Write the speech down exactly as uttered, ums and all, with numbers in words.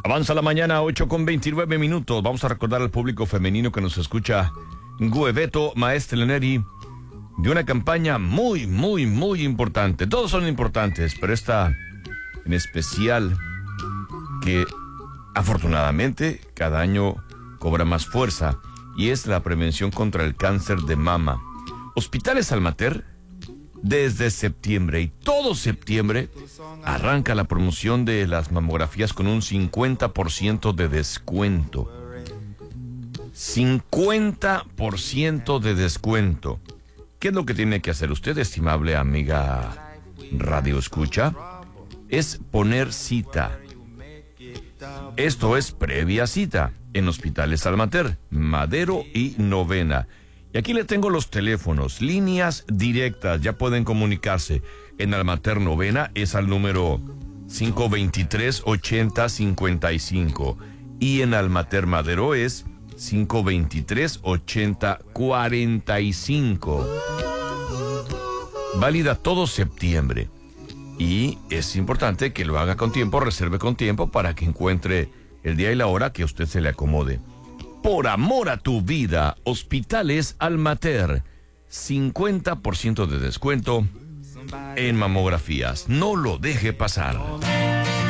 Avanza la mañana, ocho con veintinueve minutos. Vamos a recordar al público femenino que nos escucha Gueveto Maestre Neri de una campaña muy, muy, muy importante. Todos son importantes, pero esta en especial que afortunadamente cada año cobra más fuerza y es la prevención contra el cáncer de mama. Hospitales Almater, desde septiembre y todo septiembre, arranca la promoción de las mamografías con un cincuenta por ciento de descuento. cincuenta por ciento de descuento. ¿Qué es lo que tiene que hacer usted, estimable amiga Radio Escucha? Es poner cita. Esto es previa cita en Hospitales Almater, Madero y Novena. Y aquí le tengo los teléfonos, líneas directas, ya pueden comunicarse. En Almater Novena es al número cinco veintitrés, ochenta cincuenta y cinco. Y en Almater Madero es cinco veintitrés, ochenta cuarenta y cinco. Válida todo septiembre. Y es importante que lo haga con tiempo, reserve con tiempo para que encuentre el día y la hora que a usted se le acomode. Por amor a tu vida, Hospitales Almater, cincuenta por ciento de descuento en mamografías. No lo deje pasar.